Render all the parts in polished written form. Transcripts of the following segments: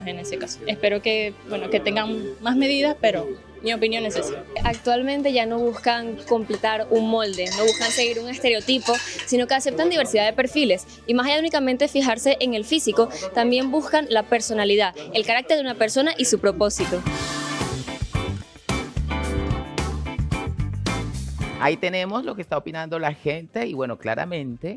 en ese caso. Espero que, bueno, que tengan más medidas, pero mi opinión es esa. Actualmente ya no buscan completar un molde, no buscan seguir un estereotipo, sino que aceptan diversidad de perfiles. Y más allá de únicamente fijarse en el físico, también buscan la personalidad, el carácter de una persona y su propósito. Ahí tenemos lo que está opinando la gente y bueno, claramente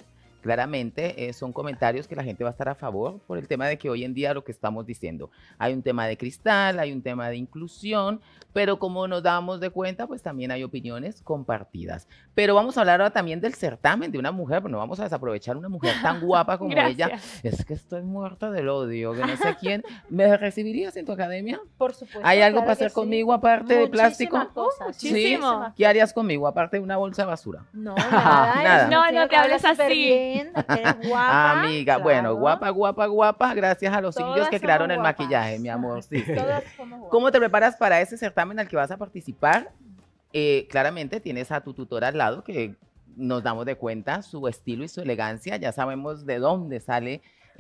son comentarios que la gente va a estar a favor por el tema de que hoy en día lo que estamos diciendo, hay un tema de cristal, hay un tema de inclusión, pero como nos damos de cuenta, pues también hay opiniones compartidas. Pero vamos a hablar ahora también del certamen de una mujer, pero no vamos a desaprovechar una mujer tan guapa como ella. Es que estoy muerta del odio, que no sé quién. ¿Me recibirías en tu academia? Por supuesto. ¿Hay algo claro para hacer sí. conmigo aparte de plástico? Cosas, ¿Sí? muchísimas. ¿Qué harías conmigo aparte de una bolsa de basura? No, nada. Nada. No te hables así. Bien, eres guapa. Amiga, claro. bueno, guapa, gracias a los indios que crearon el guapas. maquillaje, mi amor. Sí. Todas somos guapas. ¿Cómo te preparas para ese certamen al que vas a participar? Claramente tienes a tu tutora al lado que nos damos de cuenta su estilo y su elegancia. Ya sabemos de dónde sale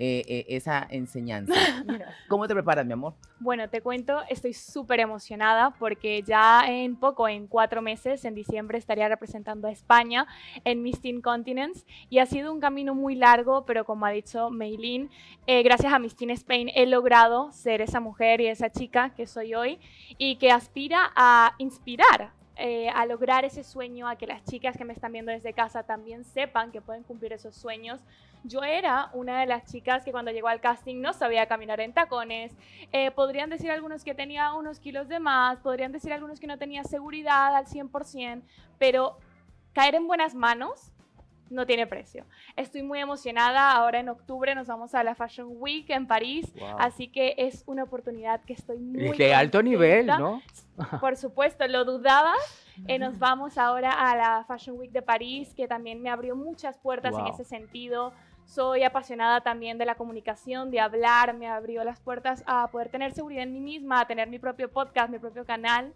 esa enseñanza. ¿Cómo te preparas, mi amor? Bueno, te cuento, estoy súper emocionada porque ya en 4 meses, en diciembre, estaría representando a España en Miss Teen Continents y ha sido un camino muy largo, pero como ha dicho Meilín, gracias a Miss Teen Spain he logrado ser esa mujer y esa chica que soy hoy y que aspira a inspirar a lograr ese sueño, a que las chicas que me están viendo desde casa también sepan que pueden cumplir esos sueños. Yo era una de las chicas que cuando llegó al casting no sabía caminar en tacones, podrían decir algunos que tenía unos kilos de más, podrían decir algunos que no tenía seguridad al 100%, pero caer en buenas manos no tiene precio. Estoy muy emocionada, ahora en octubre nos vamos a la Fashion Week en París, así que es una oportunidad que estoy muy de alto nivel, contenta. ¿no? Por supuesto, lo dudabas. Nos vamos ahora a la Fashion Week de París, que también me abrió muchas puertas en ese sentido. Soy apasionada también de la comunicación, de hablar, me abrió las puertas a poder tener seguridad en mí misma, a tener mi propio podcast, mi propio canal.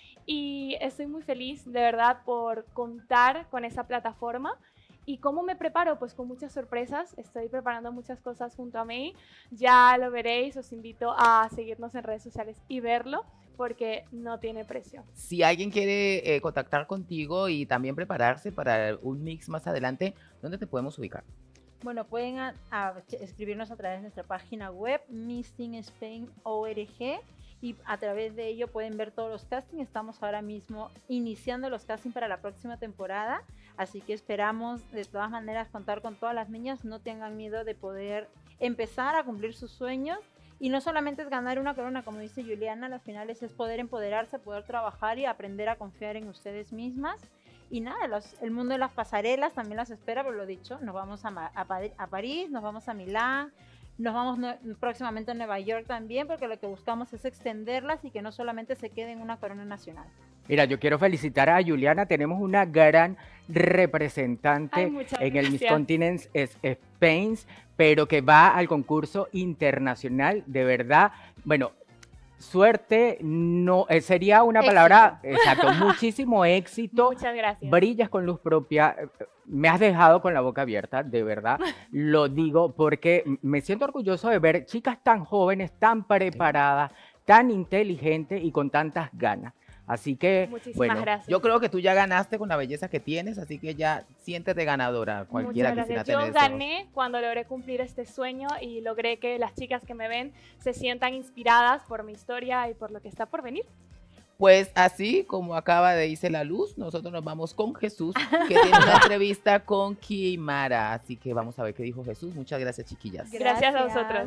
Y estoy muy feliz, de verdad, por contar con esa plataforma. ¿Y cómo me preparo? Pues con muchas sorpresas, estoy preparando muchas cosas junto a May, ya lo veréis, os invito a seguirnos en redes sociales y verlo, porque no tiene precio. Si alguien quiere contactar contigo y también prepararse para un mix más adelante, ¿dónde te podemos ubicar? Bueno, pueden escribirnos a través de nuestra página web, misstingspain.org, y a través de ello pueden ver todos los castings. Estamos ahora mismo iniciando los castings para la próxima temporada, así que esperamos de todas maneras contar con todas las niñas. No tengan miedo de poder empezar a cumplir sus sueños, y no solamente es ganar una corona, como dice Juliana, al final es poder empoderarse, poder trabajar y aprender a confiar en ustedes mismas. Y nada, el mundo de las pasarelas también las espera, pero lo dicho, nos vamos a París, nos vamos a Milán, nos vamos próximamente a Nueva York también, porque lo que buscamos es extenderlas y que no solamente se quede en una corona nacional. Mira, yo quiero felicitar a Juliana, tenemos una gran representante en el Miss Continents Spain, pero que va al concurso internacional, de verdad, bueno, suerte no sería una palabra, exacto, muchísimo éxito. Muchas gracias. Brillas con luz propia, me has dejado con la boca abierta, de verdad, lo digo porque me siento orgulloso de ver chicas tan jóvenes, tan preparadas, tan inteligentes y con tantas ganas. Así que, muchísimas gracias. Yo creo que tú ya ganaste con la belleza que tienes, así que ya siéntete ganadora, cualquiera que quiera tener. Yo gané cuando logré cumplir este sueño y logré que las chicas que me ven se sientan inspiradas por mi historia y por lo que está por venir. Pues así como acaba de irse la luz, nosotros nos vamos con Jesús, que tiene una entrevista con Kimara. Así que vamos a ver qué dijo Jesús. Muchas gracias, chiquillas. Gracias a vosotros.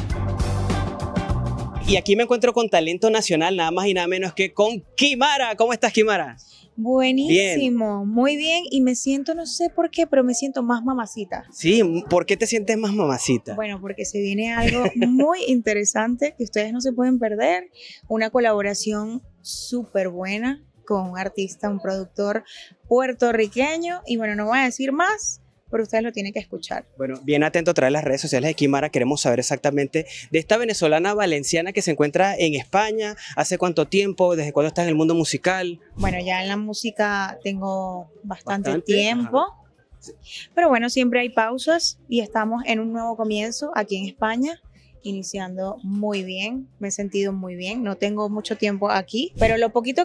Y aquí me encuentro con talento nacional, nada más y nada menos que con Kimara. ¿Cómo estás, Kimara? Buenísimo, muy bien, y me siento, no sé por qué, pero me siento más mamacita. Sí, ¿por qué te sientes más mamacita? Bueno, porque se viene algo muy interesante que ustedes no se pueden perder, una colaboración súper buena con un artista, un productor puertorriqueño, y bueno, no voy a decir más, pero ustedes lo tienen que escuchar. Bueno, bien atento a través de las redes sociales de Kimara, queremos saber exactamente de esta venezolana valenciana que se encuentra en España, ¿hace cuánto tiempo? ¿Desde cuándo está en el mundo musical? Bueno, ya en la música tengo bastante tiempo, pero bueno, siempre hay pausas y estamos en un nuevo comienzo aquí en España iniciando muy bien, me he sentido muy bien, no tengo mucho tiempo aquí, pero lo poquito